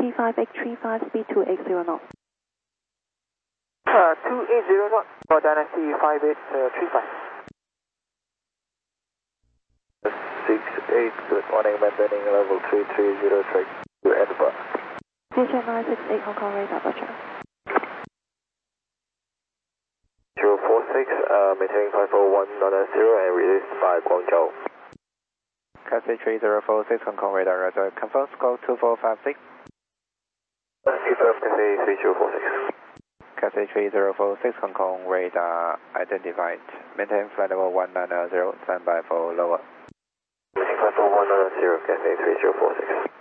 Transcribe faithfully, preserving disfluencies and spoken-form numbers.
Dynasty five eight three five, speed two eight zero knots. Uh, two eight zero knots for Dynasty five eight three five. six eight, good morning, maintaining level three three zero, track to Edinburgh. Vision nine six eight, Hong Kong radar, Roger. zero four six, uh, maintaining five oh one nine zero and released by Guangzhou. Cathay three zero four six, Hong Kong radar, Roger. Confirm score two four five six. Confirm Cathay three zero four six. Cathay three zero four six, Hong Kong radar identified. Maintain flight level one nine zero, stand by for lower. Maintain five oh one nine zero, Cathay three zero four six.